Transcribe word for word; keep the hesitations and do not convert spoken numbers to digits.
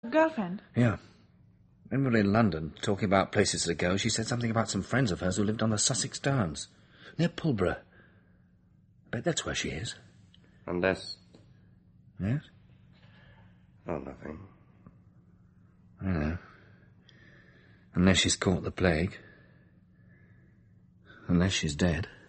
Girlfriend? Yeah. When we were in London, talking about places to go, she said something about some friends of hers who lived on the Sussex Downs, near Pulborough. I bet that's where she is. Unless... Yes? Oh, nothing. I don't know. Unless she's caught the plague. Unless she's dead.